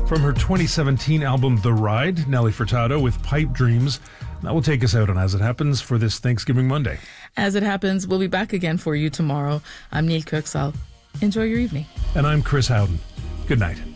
From her 2017 album The Ride, Nelly Furtado with Pipe Dreams. That will take us out on As It Happens for this Thanksgiving Monday. As It Happens, we'll be back again for you tomorrow. I'm Neil Kirksall. Enjoy your evening. And I'm Chris Howden. Good night.